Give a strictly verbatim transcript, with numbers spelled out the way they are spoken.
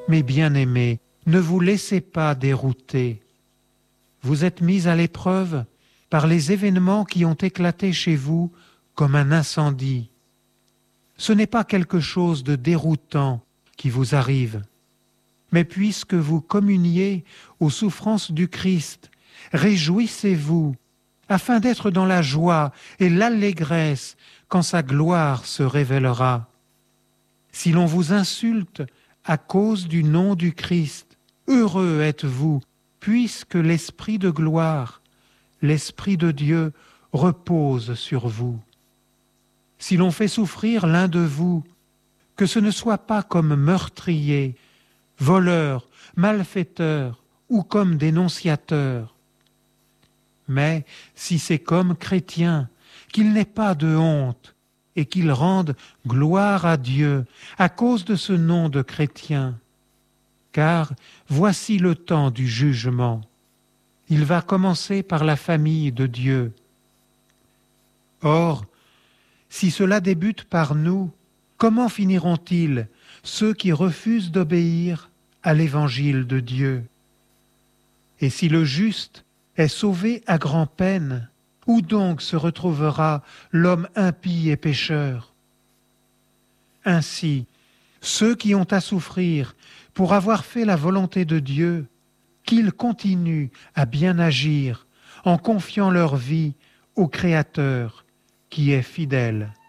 Mes bien-aimés, ne vous laissez pas dérouter. Vous êtes mis à l'épreuve par les événements qui ont éclaté chez vous comme un incendie. Ce n'est pas quelque chose de déroutant qui vous arrive, mais puisque vous communiez aux souffrances du Christ, réjouissez-vous afin d'être dans la joie et l'allégresse quand sa gloire se révélera. Si l'on vous insulte à cause du nom du Christ, heureux êtes-vous, puisque l'Esprit de gloire, l'Esprit de Dieu repose sur vous. Si l'on fait souffrir l'un de vous, que ce ne soit pas comme meurtrier, voleur, malfaiteur ou comme dénonciateur. Mais si c'est comme chrétien, qu'il n'ait pas de honte et qu'il rende gloire à Dieu à cause de ce nom de chrétien. Car voici le temps du jugement. Il va commencer par la famille de Dieu. Or, si cela débute par nous, comment finiront-ils ceux qui refusent d'obéir à l'évangile de Dieu? Et si le juste est sauvé à grand-peine, où donc se retrouvera l'homme impie et pécheur? Ainsi, ceux qui ont à souffrir pour avoir fait la volonté de Dieu, qu'ils continuent à bien agir en confiant leur vie au Créateur qui est fidèle.